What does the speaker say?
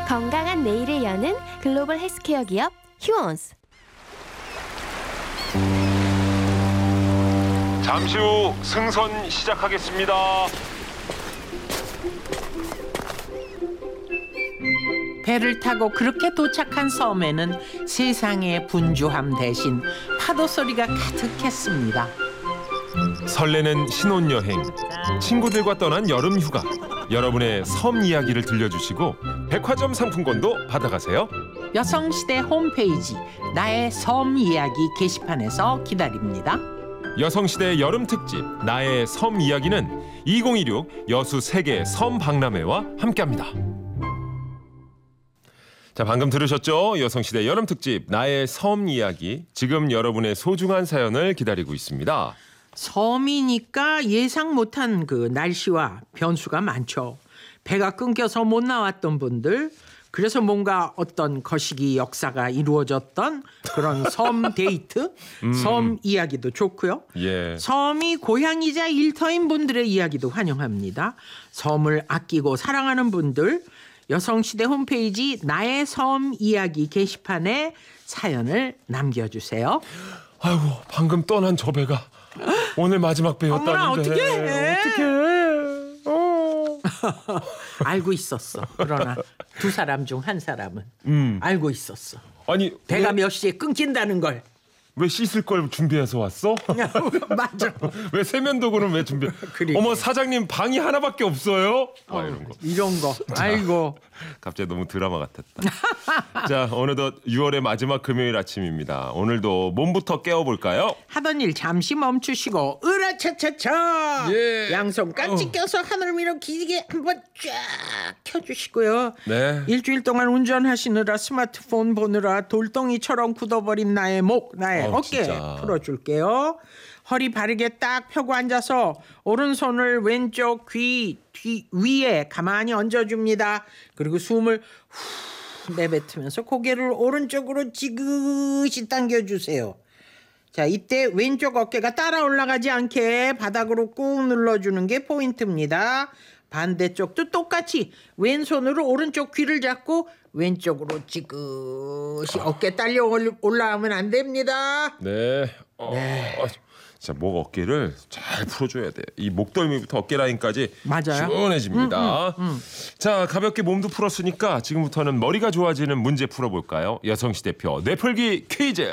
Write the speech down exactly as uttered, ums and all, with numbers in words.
건강한 내일을 여는 글로벌 헬스케어 기업 휴원스. 잠시 후 승선 시작하겠습니다. 배를 타고 그렇게 도착한 섬에는 세상의 분주함 대신 파도 소리가 가득했습니다. 설레는 신혼여행, 친구들과 떠난 여름휴가, 여러분의 섬 이야기를 들려주시고 백화점 상품권도 받아가세요. 여성시대 홈페이지 나의 섬 이야기 게시판에서 기다립니다. 여성시대 여름특집 나의 섬 이야기는 이천이십육 여수 세계 섬 박람회와 함께합니다. 자, 방금 들으셨죠? 여성시대 여름특집 나의 섬 이야기. 지금 여러분의 소중한 사연을 기다리고 있습니다. 섬이니까 예상 못한 그 날씨와 변수가 많죠. 배가 끊겨서 못 나왔던 분들, 그래서 뭔가 어떤 거시기 역사가 이루어졌던 그런 섬 데이트, 음. 섬 이야기도 좋고요. 예. 섬이 고향이자 일터인 분들의 이야기도 환영합니다. 섬을 아끼고 사랑하는 분들, 여성시대 홈페이지 나의 섬 이야기 게시판에 사연을 남겨주세요. 아이고, 방금 떠난 저 배가 오늘 마지막 배였다는데. 어머나, 어떡해. 어떡해. 어. 알고 있었어. 그러나 두 사람 중 한 사람은 음. 알고 있었어. 아니, 배가 왜, 몇 시에 끊긴다는 걸. 왜 씻을 걸 준비해서 왔어? 맞아. 왜 세면도구는 왜 준비? 그러니까. 어머, 사장님 방이 하나밖에 없어요? 아, 이런 거. 이런 거. 아이고. 갑자기 너무 드라마 같았다. 자, 어느덧 유월의 마지막 금요일 아침입니다. 오늘도 몸부터 깨워볼까요? 하던 일 잠시 멈추시고 으라차차차. 예. 양손 깍지 껴서 하늘 위로 길게 한번 쫙 켜주시고요. 네. 일주일 동안 운전하시느라 스마트폰 보느라 돌덩이처럼 굳어버린 나의 목, 나의 어우, 어깨 진짜. 풀어줄게요. 허리 바르게 딱 펴고 앉아서 오른손을 왼쪽 귀 뒤 위에 가만히 얹어줍니다. 그리고 숨을 후 내뱉으면서 고개를 오른쪽으로 지그시 당겨주세요. 자, 이때 왼쪽 어깨가 따라 올라가지 않게 바닥으로 꾹 눌러주는 게 포인트입니다. 반대쪽도 똑같이 왼손으로 오른쪽 귀를 잡고 왼쪽으로 지그시 어깨 딸려 올라가면 안 됩니다. 네. 어, 네. 어, 자, 목 어깨를 잘 풀어줘야 돼요. 이 목덜미부터 어깨 라인까지 맞아요. 시원해집니다. 음, 음, 음. 자, 가볍게 몸도 풀었으니까 지금부터는 머리가 좋아지는 문제 풀어볼까요? 여성시대표 뇌풀기 퀴즈.